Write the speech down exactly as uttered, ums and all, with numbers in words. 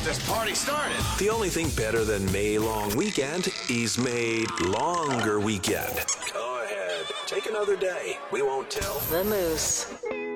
get this party started. The only thing better than May long weekend is May longer weekend. Go ahead. Take another day. We won't tell. The Moose.